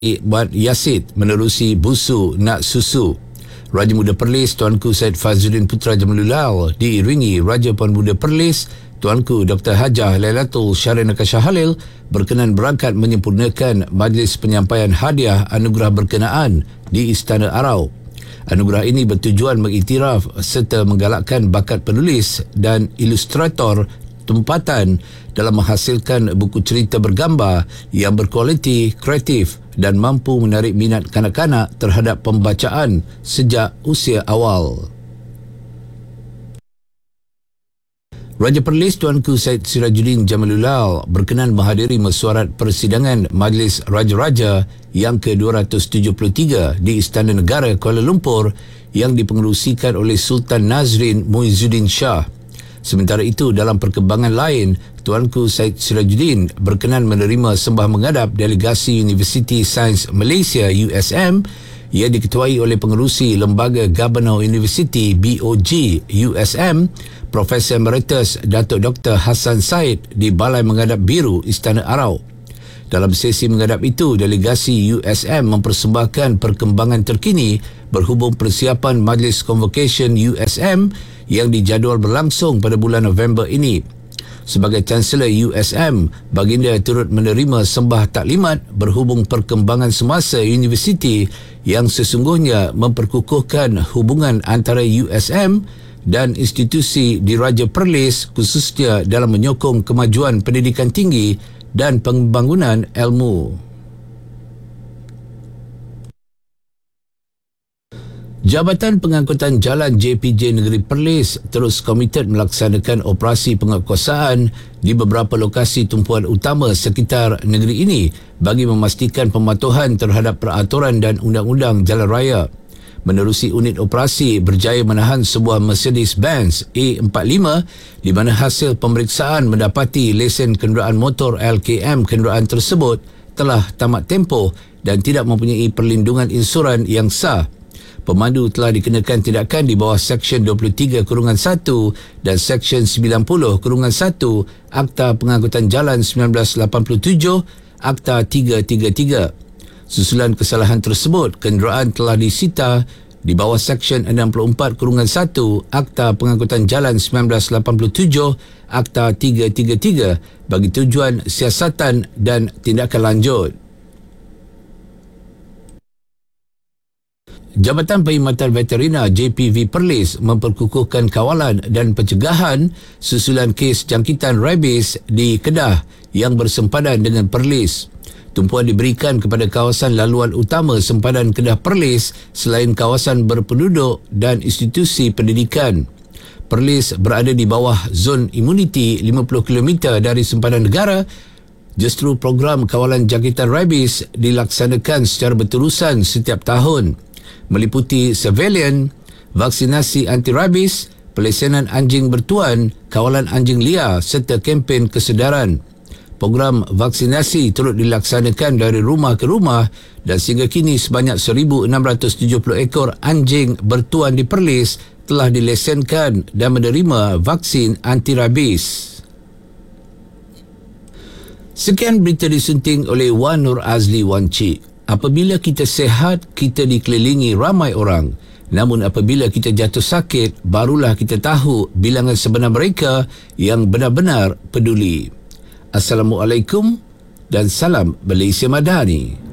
Wan Yasid menerusi busu nak susu. Raja Muda Perlis Tuanku Syed Fazluddin Putra Jamalullah diiringi Raja Puan Muda Perlis Tuanku Dr. Hajah Lailatul Syarina Shah Halil berkenan berangkat menyempurnakan majlis penyampaian hadiah anugerah berkenaan di Istana Arau. Anugerah ini bertujuan mengiktiraf serta menggalakkan bakat penulis dan ilustrator tempatan dalam menghasilkan buku cerita bergambar yang berkualiti, kreatif dan mampu menarik minat kanak-kanak terhadap pembacaan sejak usia awal. Raja Perlis Tuanku Syed Sirajuddin Jamalullah berkenan menghadiri mesyuarat persidangan Majlis Raja-Raja yang ke-273 di Istana Negara Kuala Lumpur yang dipengerusikan oleh Sultan Nazrin Muizzuddin Shah. Sementara itu, dalam perkembangan lain, Tuanku Syed Sirajuddin berkenan menerima sembah menghadap delegasi Universiti Sains Malaysia USM yang diketuai oleh pengerusi Lembaga Governor University BOG USM, Profesor Emeritus Datuk Dr. Hassan Said di Balai Menghadap Biru Istana Arau. Dalam sesi menghadap itu, delegasi USM mempersembahkan perkembangan terkini berhubung persiapan Majlis Convocation USM yang dijadual berlangsung pada bulan November ini. Sebagai Chancellor USM, baginda turut menerima sembah taklimat berhubung perkembangan semasa universiti yang sesungguhnya memperkukuhkan hubungan antara USM dan institusi di Raja Perlis khususnya dalam menyokong kemajuan pendidikan tinggi dan pembangunan ilmu. Jabatan Pengangkutan Jalan JPJ Negeri Perlis terus komited melaksanakan operasi penguatkuasaan di beberapa lokasi tumpuan utama sekitar negeri ini bagi memastikan pematuhan terhadap peraturan dan undang-undang jalan raya. Menerusi unit operasi berjaya menahan sebuah Mercedes-Benz A45 di mana hasil pemeriksaan mendapati lesen kenderaan motor LKM kenderaan tersebut telah tamat tempoh dan tidak mempunyai perlindungan insuran yang sah. Pemandu telah dikenakan tindakan di bawah Seksyen 23-1 dan Seksyen 90-1 Akta Pengangkutan Jalan 1987, Akta 333. Susulan kesalahan tersebut, kenderaan telah disita di bawah Seksyen 64-1 Akta Pengangkutan Jalan 1987, Akta 333 bagi tujuan siasatan dan tindakan lanjut. Jabatan Perkhidmatan Veterina JPV Perlis memperkukuhkan kawalan dan pencegahan susulan kes jangkitan rabies di Kedah yang bersempadan dengan Perlis. Tumpuan diberikan kepada kawasan laluan utama sempadan Kedah Perlis selain kawasan berpenduduk dan institusi pendidikan. Perlis berada di bawah zon imuniti 50 km dari sempadan negara. Justru program kawalan jangkitan rabies dilaksanakan secara berterusan setiap tahun, meliputi surveillance, vaksinasi anti-rabies, pelesenan anjing bertuan, kawalan anjing liar serta kempen kesedaran. Program vaksinasi turut dilaksanakan dari rumah ke rumah dan sehingga kini sebanyak 1,670 ekor anjing bertuan di Perlis telah dilesenkan dan menerima vaksin anti-rabies. Sekian berita disunting oleh Wan Nur Azli Wan Cik. Apabila kita sehat, kita dikelilingi ramai orang. Namun apabila kita jatuh sakit, barulah kita tahu bilangan sebenar mereka yang benar-benar peduli. Assalamualaikum dan salam Malaysia Madani.